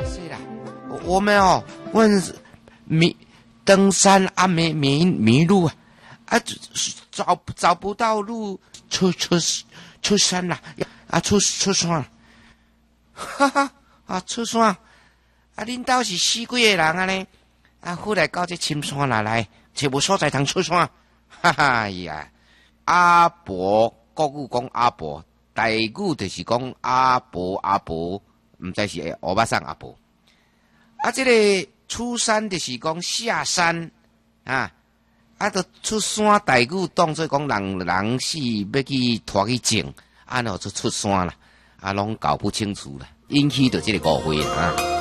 是啦，我们问登山啊迷路啊，找不到路，出山啦，出山了，哈哈出山，恁兜是死几个人啊呢？后来到这深山来，找无所在通出山，哈哈呀！阿婆国语讲阿婆，台语就是讲阿婆，唔知是欧巴桑阿婆。这个出山就是讲下山就出山台语当做讲人是要去拖去种，就出山啦，拢搞不清楚啦，引起着这个误会